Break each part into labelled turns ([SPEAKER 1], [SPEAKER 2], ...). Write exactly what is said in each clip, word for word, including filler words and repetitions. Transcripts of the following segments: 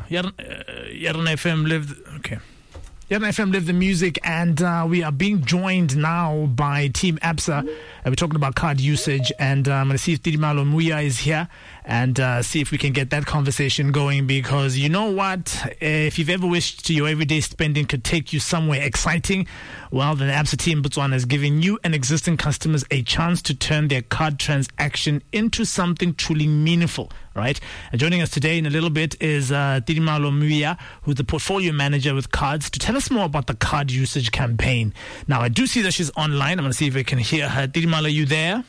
[SPEAKER 1] Yarn F M live. Okay. Yarn F M live the music, and uh, we are being joined now by Team Absa. Uh, we're talking about card usage, and uh, I'm going to see if Tidimalo Muya is here and uh, see if we can get that conversation going, because you know what? If you've ever wished your everyday spending could take you somewhere exciting, well, then the Absa team Botswana is giving you and existing customers a chance to turn their card transaction into something truly meaningful, right? And joining us today in a little bit is uh, Tidimalo Muya, who's the portfolio manager with cards, to tell us more about the card usage campaign. Now, I do see that she's online. I'm going to see if I can hear her. Tidimalo, are you there?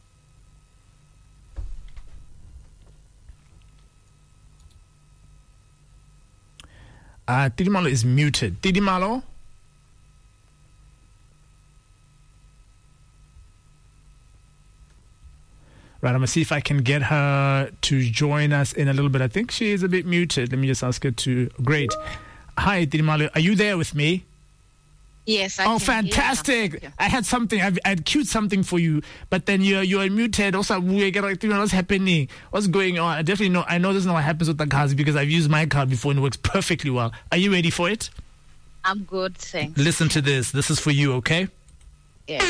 [SPEAKER 1] Uh, Tidimalo is muted. Tidimalo? Right, I'm going to see if I can get her to join us in a little bit. I think she is a bit muted. Let me just ask her to... Great. Hi, Tidimalo. Are you there with me?
[SPEAKER 2] Yes, I
[SPEAKER 1] Oh,
[SPEAKER 2] can
[SPEAKER 1] fantastic.
[SPEAKER 2] hear.
[SPEAKER 1] I had something. I've, I'd queued something for you, but then you're, you're muted. Also, we get like, what's happening? What's going on? I definitely know. I know this is not what happens with the cards, because I've used my card before and it works perfectly well. Are you ready for it?
[SPEAKER 2] I'm good, thanks.
[SPEAKER 1] Listen to this. This is for you, okay?
[SPEAKER 2] Yeah.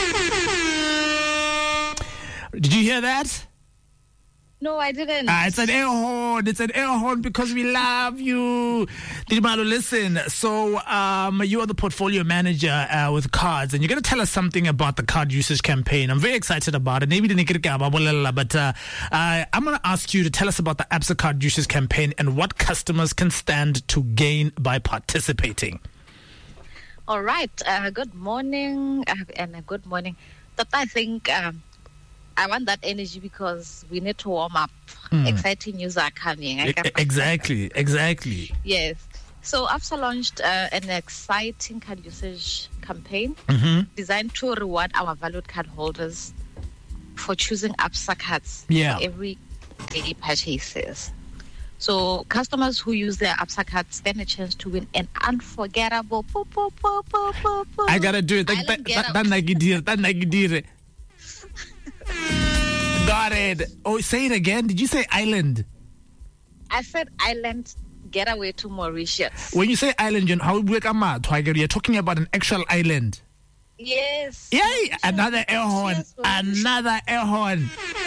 [SPEAKER 1] Did you hear that?
[SPEAKER 2] No, I didn't.
[SPEAKER 1] Ah, it's an air horn. It's an air horn because we love you. Tidimalo, listen. So, um, you are the portfolio manager uh, with cards, and you're going to tell us something about the card usage campaign. I'm very excited about it. Maybe the but uh, uh, I'm going to ask you to tell us about the Absa card usage campaign and what customers can stand to gain by participating.
[SPEAKER 2] All right. Uh, good morning, uh, and uh, good morning. But I think um, I want that energy because we need to warm up.
[SPEAKER 1] Mm.
[SPEAKER 2] Exciting news are coming. I
[SPEAKER 1] E-
[SPEAKER 2] can-
[SPEAKER 1] exactly, exactly.
[SPEAKER 2] Yes. So Absa launched uh, an exciting card usage campaign
[SPEAKER 1] Mm-hmm.
[SPEAKER 2] designed to reward our valued card holders for choosing Absa cards
[SPEAKER 1] Yeah.
[SPEAKER 2] for every daily purchases. So customers who use their Absa cards stand a chance to win an unforgettable. Po, po, po, po, po, po,
[SPEAKER 1] I got to do it.
[SPEAKER 2] Island
[SPEAKER 1] That-
[SPEAKER 2] get
[SPEAKER 1] that-
[SPEAKER 2] up.
[SPEAKER 1] that nagidire, that nagidire. Got it. Oh, say it again. Did you say island?
[SPEAKER 2] I said island getaway to Mauritius.
[SPEAKER 1] When you say island, you know, how we come out, Tiger, you're talking about an actual island.
[SPEAKER 2] Yes.
[SPEAKER 1] Yay! Another air horn.
[SPEAKER 2] Mauritius, Mauritius.
[SPEAKER 1] Another air horn.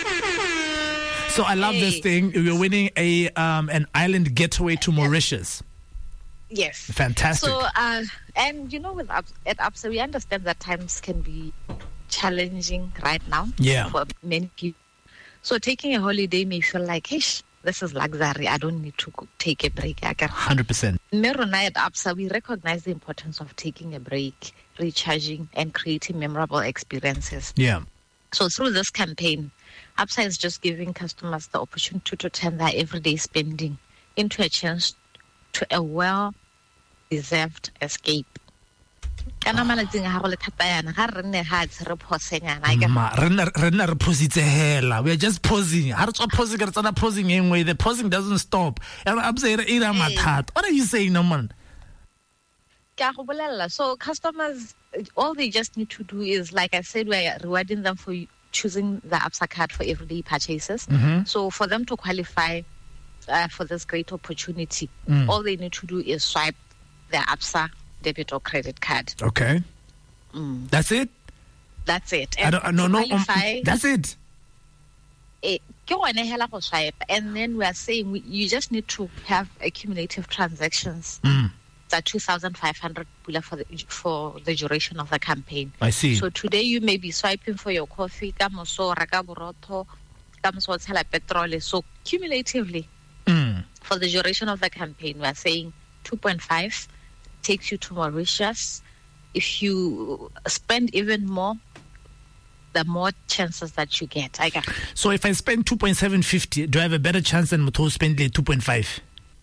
[SPEAKER 1] So I love this
[SPEAKER 2] Hey.
[SPEAKER 1] thing. We're winning a um an island getaway to Mauritius.
[SPEAKER 2] Yes.
[SPEAKER 1] Fantastic.
[SPEAKER 2] So, uh, and you know, with Abs- at Absa, we understand that times can be challenging right now
[SPEAKER 1] Yeah.
[SPEAKER 2] for many people. So taking a holiday may feel like, hey, this is luxury. I don't need to go take a break. I can.
[SPEAKER 1] one hundred percent.
[SPEAKER 2] Merona at Absa, we recognize the importance of taking a break, recharging, and creating memorable experiences.
[SPEAKER 1] Yeah.
[SPEAKER 2] So through this campaign, Absa is just giving customers the opportunity to turn their everyday spending into a chance to a well-deserved escape. Kana malatsing ha go le thata yana ga re nne ha tshere phosenyana I can-
[SPEAKER 1] Ma, re nna- re nna re positse hela. We are just pausing. Ha re tswa pausing, re tsena pausing e nngwe. The pausing doesn't stop. And I'm saying, e ra mathata. What are you saying, no man?
[SPEAKER 2] Ke a go bolella. So customers, all they just need to do is, like I said, we're rewarding them for choosing the Absa card for everyday purchases.
[SPEAKER 1] Mhm.
[SPEAKER 2] So for them to qualify uh, for this great opportunity,
[SPEAKER 1] Mm.
[SPEAKER 2] all they need to do is swipe their Absa debit or credit card.
[SPEAKER 1] Okay.
[SPEAKER 2] Mm.
[SPEAKER 1] That's it?
[SPEAKER 2] That's it.
[SPEAKER 1] I don't, no,
[SPEAKER 2] to
[SPEAKER 1] no. Um,
[SPEAKER 2] qualify,
[SPEAKER 1] that's it.
[SPEAKER 2] eh, ke yone hela go swipe. And then we are saying we, you just need to have accumulative transactions.
[SPEAKER 1] Mm,
[SPEAKER 2] That two thousand five hundred pula for the for the duration of the campaign.
[SPEAKER 1] I see.
[SPEAKER 2] So today you may be swiping for your coffee, ka moso o reka borotho, ka moso o tshela petrol. So cumulatively,
[SPEAKER 1] Mm.
[SPEAKER 2] for the duration of the campaign, we are saying two point five takes you to Mauritius. If you spend even more, the more chances that you get. I got.
[SPEAKER 1] So if I spend two point seven five zero, do I have a better chance than Motho spend two point five?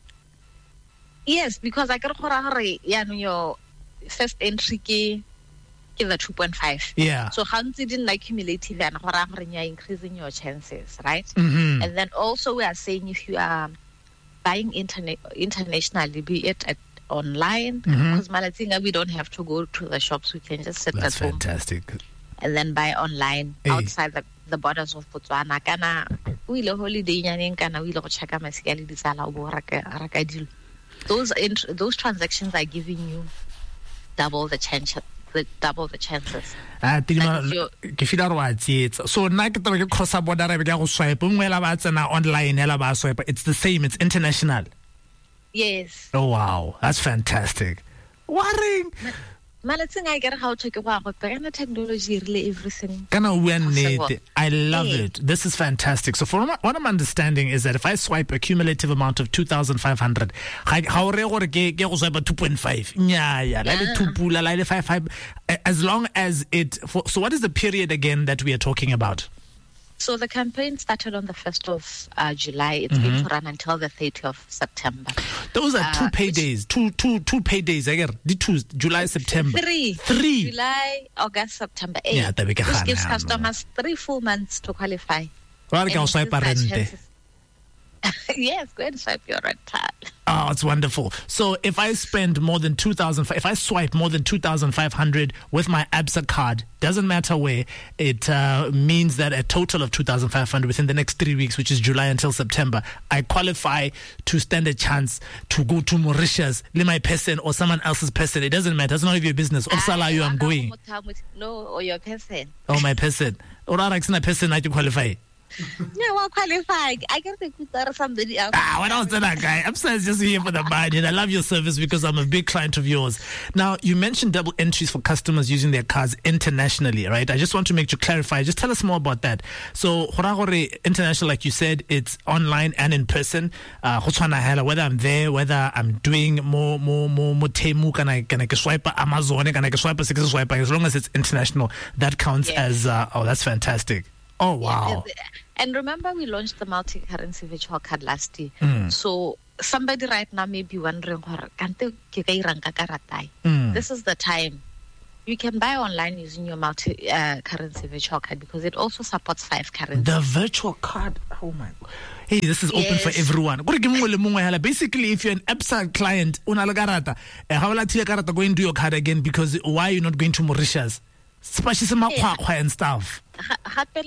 [SPEAKER 2] Yes, because I got yeah, no, your first entry ke ke the two point five.
[SPEAKER 1] Yeah.
[SPEAKER 2] So Hansi didn't like cumulative and you're increasing your chances, right?
[SPEAKER 1] Mm-hmm.
[SPEAKER 2] And then also we are saying if you are buying internet internationally, be it at online,
[SPEAKER 1] Mhm.
[SPEAKER 2] because Malatinga we don't have to go to the shops, we can just sit
[SPEAKER 1] That's
[SPEAKER 2] at home
[SPEAKER 1] fantastic.
[SPEAKER 2] and then buy online
[SPEAKER 1] Hey.
[SPEAKER 2] outside the, the borders of Botswana. Kana o ile holiday nyaneng kana o ile go checka masika le ditsala o bo raka raka dilo. Those int- those transactions are giving you double the chance the double the chances.
[SPEAKER 1] Ah, ke fila ro a tsietsa. So nna ke taba ke cross border re ka go swipe ngwe la ba tsena online la ba swipe. It's the same, it's international.
[SPEAKER 2] Yes.
[SPEAKER 1] Oh wow, that's fantastic. Worrying.
[SPEAKER 2] Malatsing I get how to go out, but the technology really everything.
[SPEAKER 1] Kana uyanete. I love yeah. it. This is fantastic. So for what I'm understanding is that if I swipe a cumulative amount of two thousand five hundred, how re gore ke ke go swipe two point five. Nya ya, la le two pula, la le five five, as long as it for, so what is the period again that we are talking about?
[SPEAKER 2] So the campaign started on the first of uh, July. It's mm-hmm. going to run until the thirtieth of September.
[SPEAKER 1] Those are two
[SPEAKER 2] uh,
[SPEAKER 1] paydays. Two, two, two paydays. I get the two July, September.
[SPEAKER 2] Three.
[SPEAKER 1] Three.
[SPEAKER 2] July, August, September. Eight.
[SPEAKER 1] Yeah,
[SPEAKER 2] this gives customers three full months to qualify.
[SPEAKER 1] Well, I can swipe
[SPEAKER 2] Yes, go ahead and swipe your red tag.
[SPEAKER 1] Oh, it's wonderful. So if I spend more than two thousand, if I swipe more than two thousand five hundred with my ABSA card, doesn't matter where, it uh, means that a total of two thousand five hundred within the next three weeks, which is July until September, I qualify to stand a chance to go to Mauritius, le my person or someone else's person. It doesn't matter. It's none of your business. Opsala, you, I'm going.
[SPEAKER 2] No, or your person.
[SPEAKER 1] Oh, my person. Or I person, I to qualify.
[SPEAKER 2] Yeah, well qualified. I can think with somebody else.
[SPEAKER 1] Ah, what else did that guy? I'm just here for the money. And I love your service because I'm a big client of yours. Now, you mentioned double entries for customers using their cards internationally, right? I just want to make you clarify. Just tell us more about that. So, Horagore International, like you said, it's online and in person. Uh, whether I'm there, whether I'm doing more, more, more, more temu, can I, can I swipe Amazon, can I swipe a six swipe, as long as it's international, that counts yes. as, uh, oh, that's fantastic. Oh, wow.
[SPEAKER 2] Yeah, and remember, we launched the multi-currency virtual card last year.
[SPEAKER 1] Mm.
[SPEAKER 2] So somebody right now may be wondering, mm. this is the time. You can buy online using your multi-currency uh, virtual card because it also supports five currencies.
[SPEAKER 1] The virtual card, oh my God. Hey, this is open yes. for everyone. Basically, if you're an ABSA client, how will I tell you go into your card again? Because why are you not going to Mauritius? Especially yeah. and stuff.
[SPEAKER 2] You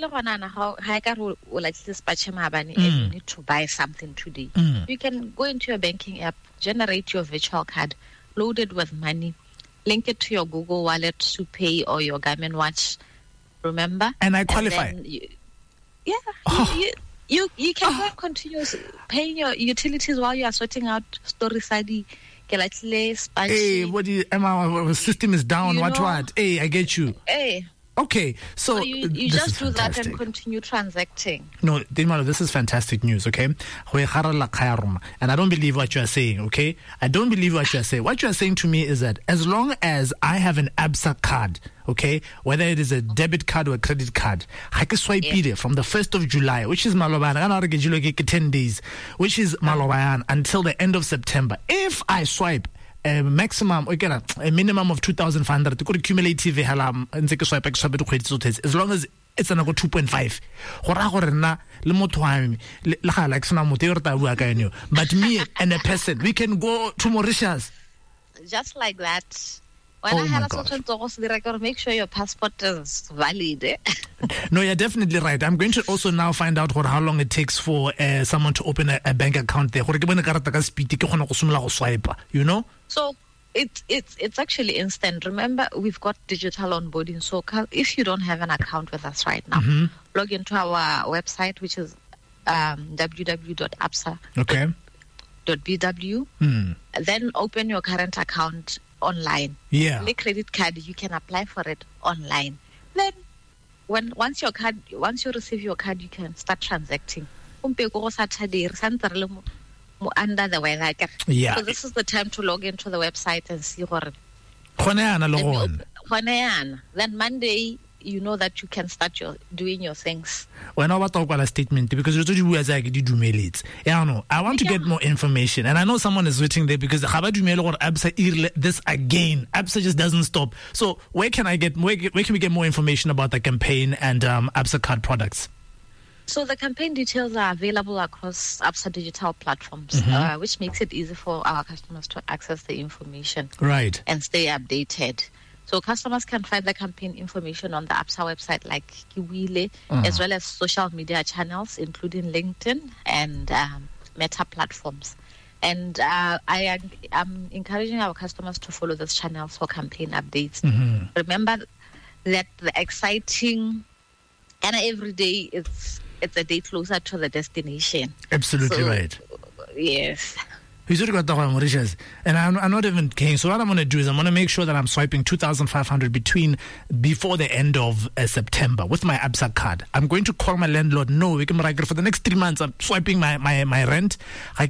[SPEAKER 2] need to buy something today.
[SPEAKER 1] Mm.
[SPEAKER 2] You can go into your banking app, generate your virtual card, load it with money, link it to your Google Wallet to pay or your Garmin watch. Remember?
[SPEAKER 1] And I qualify.
[SPEAKER 2] And you, yeah.
[SPEAKER 1] Oh.
[SPEAKER 2] You, you, you can oh. continue paying your utilities while you are sorting out story side.
[SPEAKER 1] Hey, what do you, my system is down. You what, know, what? Hey, I get you.
[SPEAKER 2] Hey.
[SPEAKER 1] Okay, so,
[SPEAKER 2] so you, you just do that and continue transacting.
[SPEAKER 1] No, Dinmalo, this is fantastic news, okay? And I don't believe what you are saying, okay? I don't believe what you are saying. What you are saying to me is that as long as I have an ABSA card, okay, whether it is a debit card or a credit card, I can swipe yeah. it from the first of July, which is Malobayan, ten days, which is Malobayan, until the end of September. If I swipe a maximum, okay, a minimum of two thousand five hundred, cumulative, as long as it's an two point five. But me and a person, we can go to Mauritius.
[SPEAKER 2] Just like that. When
[SPEAKER 1] oh
[SPEAKER 2] I had a make sure your passport is valid. Eh?
[SPEAKER 1] No, you're definitely right. I'm going to also now find out what, how long it takes for uh, someone to open a, a bank account there. You know?
[SPEAKER 2] So it's it's it's actually instant. Remember, we've got digital onboarding. So if you don't have an account with us right now,
[SPEAKER 1] mm-hmm.
[SPEAKER 2] log into our website, which is um, w w w dot absa dot b w.
[SPEAKER 1] Mm.
[SPEAKER 2] Then open your current account online.
[SPEAKER 1] Yeah.
[SPEAKER 2] The credit card, you can apply for it online. Then when once your card once you receive your card, you can start transacting. Under the weather.
[SPEAKER 1] Yeah.
[SPEAKER 2] So this is the time to log into the website and see what. Then Monday, you know that you can start your doing your things.
[SPEAKER 1] When I talk about a statement, because you I want to get more information, and I know someone is waiting there because ABSA this again. ABSA just doesn't stop. So where can I get where, where can we get more information about the campaign and um, ABSA card products?
[SPEAKER 2] So the campaign details are available across ABSA digital platforms,
[SPEAKER 1] mm-hmm.
[SPEAKER 2] uh, which makes it easy for our customers to access the information,
[SPEAKER 1] right,
[SPEAKER 2] and stay updated. So customers can find the campaign information on the ABSA website, like Kiwile,
[SPEAKER 1] Mm.
[SPEAKER 2] as well as social media channels, including LinkedIn and um, Meta platforms. And uh, I am encouraging our customers to follow those channels for campaign updates.
[SPEAKER 1] Mm-hmm.
[SPEAKER 2] Remember that the exciting, and every day it's it's a day closer to the destination.
[SPEAKER 1] Absolutely
[SPEAKER 2] So,
[SPEAKER 1] right.
[SPEAKER 2] Yes.
[SPEAKER 1] He's already got the one, Mauritius. And I'm, I'm not even kidding. So what I'm going to do is I'm going to make sure that I'm swiping two thousand five hundred between before the end of uh, September with my ABSA card. I'm going to call my landlord. No, we can for the next three months. I'm swiping my my, my rent. I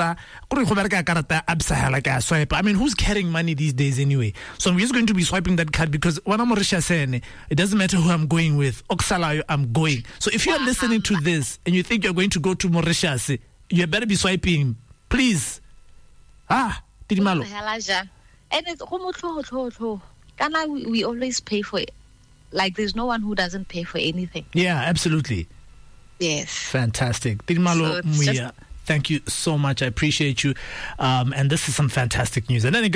[SPEAKER 1] mean, who's carrying money these days anyway? So I'm just going to be swiping that card because when I'm Mauritius, it doesn't matter who I'm going with. Oksala, I'm going. So if you're listening to this and you think you're going to go to Mauritius, you better be swiping, please. Ah, Tidimalo.
[SPEAKER 2] And it's Kana, we, we always pay for it. Like there's no one who doesn't pay for anything.
[SPEAKER 1] Yeah, absolutely.
[SPEAKER 2] Yes.
[SPEAKER 1] Fantastic. Tidimalo
[SPEAKER 2] So it's
[SPEAKER 1] Muya, thank you so much. I appreciate you. Um, and this is some fantastic news. And then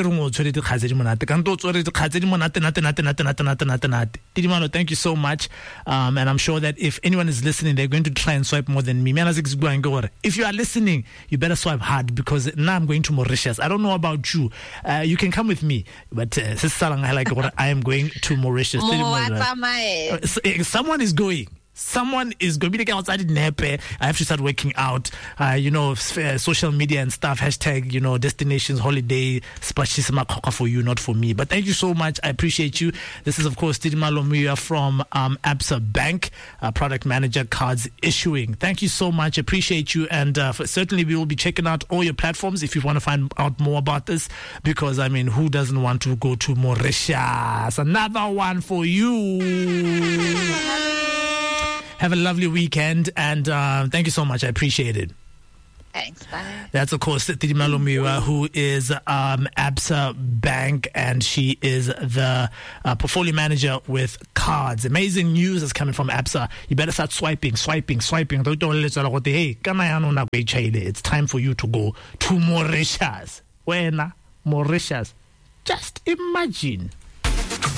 [SPEAKER 1] Tidimalo, thank you so much. Um, and I'm sure that if anyone is listening, they're going to try and swipe more than me. If you are listening, you better swipe hard because now I'm going to Mauritius. I don't know about you. Uh, you can come with me, but uh, I am going to Mauritius. Someone is going. Someone is going to be outside in Nepe. I have to start working out, uh, you know, uh, social media and stuff. Hashtag, you know, destinations, holiday, splashisima koka for you, not for me. But thank you so much. I appreciate you. This is, of course, Tidimalo Muya from um, ABSA Bank, uh, product manager, cards issuing. Thank you so much. Appreciate you. And uh, for, certainly we will be checking out all your platforms if you want to find out more about this. Because, I mean, who doesn't want to go to Mauritius? Another one for you. Have a lovely weekend, and uh, thank you so much. I appreciate it.
[SPEAKER 2] Thanks, bye.
[SPEAKER 1] That's, of course, Tidimalo Muya, who is um, ABSA Bank, and she is the uh, portfolio manager with cards. Amazing news is coming from ABSA. You better start swiping, swiping, swiping. Hey, it's time for you to go to Mauritius. When Mauritius, just imagine.